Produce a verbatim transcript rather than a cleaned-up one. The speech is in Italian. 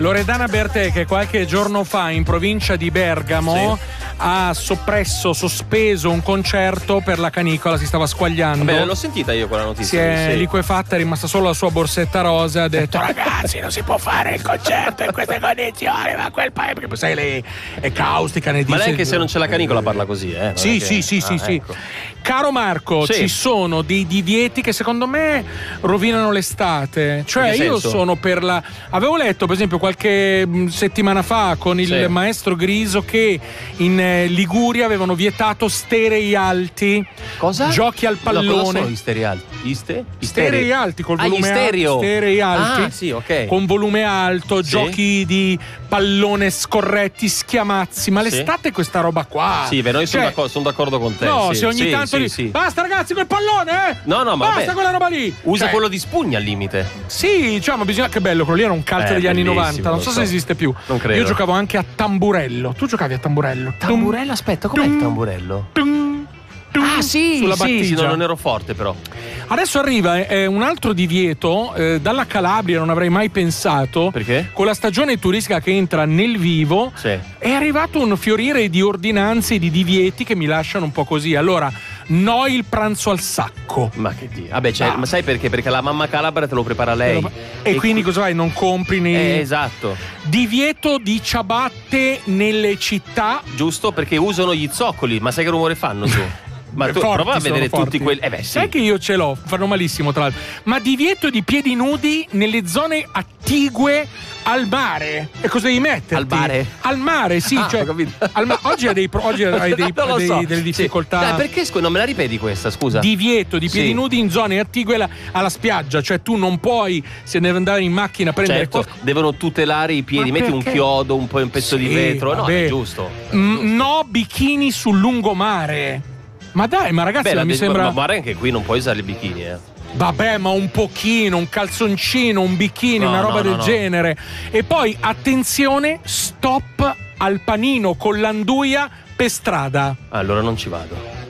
Loredana Bertè, che qualche giorno fa in provincia di Bergamo sì. ha soppresso, sospeso un concerto per la canicola, si stava squagliando. Beh, l'ho sentita io quella notizia. Si è sì. liquefatta, è rimasta solo la sua borsetta rosa, ha detto ragazzi non si può fare il concerto in queste condizioni, ma quel paese, perché sai lei è caustica, ne dice. Ma lei anche se non c'è la canicola parla così, eh? Sì, che... sì, sì, ah, sì, ecco. sì. Caro Marco, sì. ci sono dei divieti che secondo me rovinano l'estate. Cioè io senso? sono per la... Avevo letto per esempio qualche settimana fa con il sì. maestro Griso che in Liguria avevano vietato sterei alti. Cosa? Giochi al pallone. No, cosa sono gli sterei alti? Iste? Sterei alti col ah, volume alto. Sterei alti. Ah, sì, ok. Con volume alto, sì. giochi di pallone scorretti, schiamazzi. Ma l'estate è questa roba qua. Sì, beh, noi cioè, sono, d'accordo, sono d'accordo con te. No, sì, se ogni sì, tanto sì, lì, sì. basta ragazzi quel pallone, eh! No, no, ma basta vabbè. quella roba lì. Usa cioè, quello di spugna al limite. Sì, diciamo, ma bisogna, che bello, quello lì era un calcio eh, degli anni novanta, non so, so se esiste più. Non credo. Io giocavo anche a tamburello. Tu giocavi a tamburello? Tamburello, tum, aspetta, com'è tum, il tamburello? Tum, tum, ah, sì, sulla sì, sì, battigia. no, non ero forte però. Adesso arriva eh, un altro divieto eh, dalla Calabria, non avrei mai pensato. Perché? Con la stagione turistica che entra nel vivo sì. è arrivato un fiorire di ordinanze e di divieti che mi lasciano un po' così. Allora, no il pranzo al sacco. Ma che Dio. Vabbè, cioè, ah. ma sai perché? Perché la mamma calabra te lo prepara lei. E, e quindi cosa fai? Non compri nei... Eh, esatto. Divieto di ciabatte nelle città. Giusto, perché usano gli zoccoli. Ma sai che rumore fanno tu? Ma tu forti, prova a vedere forti. tutti quelli. Eh beh, sì. Sai che io ce l'ho, fanno malissimo tra l'altro. Ma divieto di piedi nudi nelle zone attigue al mare. E cosa devi metterti? Al mare? Al mare, sì. Ah, cioè, ho capito. Al ma- oggi hai, dei, oggi hai dei, non lo dei, so. delle difficoltà. Sì. Dai, perché scusa, non me la ripeti questa, scusa? Divieto di piedi sì. nudi in zone attigue alla, alla spiaggia. Cioè tu non puoi, se devi andare in macchina a prendere certo, cose. devono tutelare i piedi. Ma Metti perché? un chiodo, un, po', un pezzo sì, di vetro. vabbè. No, è giusto. Mm, no bikini sul lungomare. Ma dai, ma ragazzi, Beh, ma mi de- sembra. Ma guarda anche qui non puoi usare i bikini, eh. Vabbè, ma un pochino, un calzoncino, un bikini, no, una roba no, del no, no. genere. E poi, attenzione, stop al panino con l'anduia per strada. Allora non ci vado.